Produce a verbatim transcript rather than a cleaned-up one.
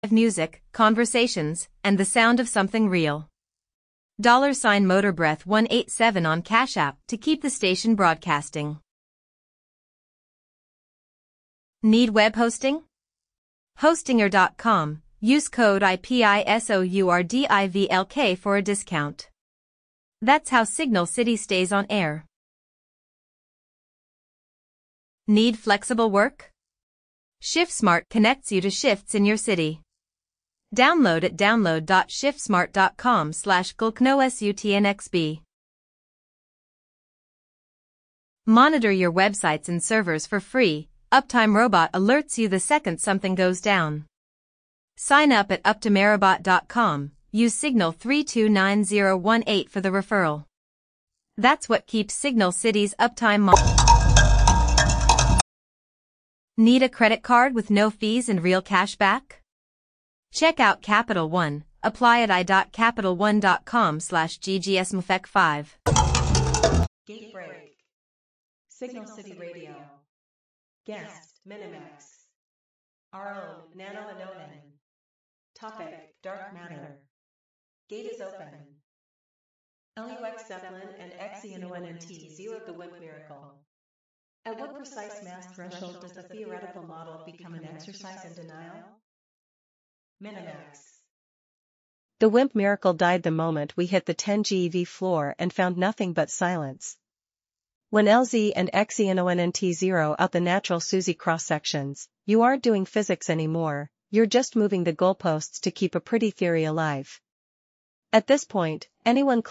music, conversations, and the sound of something real. Dollar sign Motorbreath one eight seven on Cash App to keep the station broadcasting. Need web hosting? Hostinger dot com. Use code I P I S O U R D I V L K for a discount. That's how Signal City stays on air. Need flexible work? ShiftSmart connects you to shifts in your city. Download at download dot shiftsmart dot com slash gulknosutnxb. Monitor your websites and servers for free. Uptime Robot alerts you the second something goes down. Sign up at uptimerobot dot com. Use Signal three two nine zero one eight for the referral. That's what keeps Signal City's uptime mo- Need a credit card with no fees and real cash back? Check out Capital One. Apply at i dot capital one dot com slash G G S M F E C five. Gate break. Signal City Radio. Guest, Minimax. Our own, Nano Anonan. Topic, Dark Matter. Gate is open. L U X Zeppelin and X E N O N N T zeroed the WIMP miracle. At what precise mass threshold does the theoretical model become an exercise in denial? Minimax. The WIMP miracle died the moment we hit the ten G eV floor and found nothing but silence. When L Z and X E N O N N T zero out the natural SUSY cross-sections, you aren't doing physics anymore, you're just moving the goalposts to keep a pretty theory alive. At this point, anyone